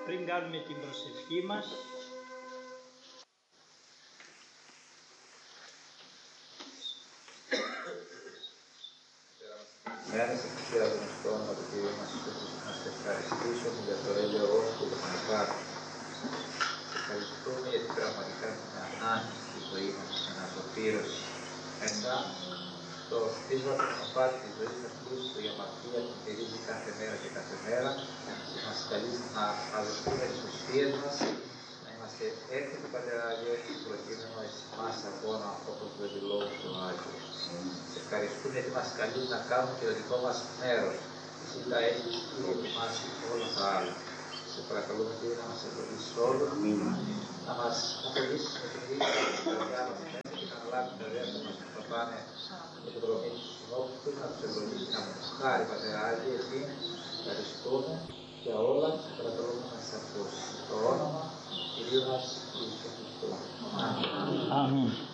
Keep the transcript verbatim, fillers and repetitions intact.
πριν κάνουμε την προσευχή μας, Μέρα σε θυσία των στόχων του Κυρίου μας Ιησού, να σε ευχαριστήσουμε για το έλεος και το πανεπάρτο. Σε ευχαριστούμε γιατί πραγματικά είναι ανάγκη η ζωή μας, στην ανασωπήρωση. Μετά το χτίσμα του μονοπάτι της ζωής αυτής που η αμαρτία που μυρίζει κάθε μέρα και κάθε μέρα, μας καλεί να αδοθούμε τις ουσίες μας, να είμαστε έτοιμοι Πατεράγιε, προκειμένου εμάς αγώνα όπως το δηλώνει το Άγιο. Σε ευχαριστούμε γιατί μας καλεί να κάνουμε και το δικό μας μέρος. Εσύ τα έχεις ήδη ετοιμάσει όλα τα άλλα. Σε παρακαλούμε Κύριε να μας ευλογήσεις όλους, να μας απολύσεις με την ίδια την καρδιά μας μέσα και να αναλάβει τα δέσποτα μας που θα πάνε με την δρομή του συνόπτου, να τους ευλογήσεις, να μας χάρη Πατεράγιε, εσύ ευχαριστούμε για όλα και παρακαλούμε να μας ακούσεις. Το όνομα Κυρίου μας Ιησού Χριστού. Αμήν.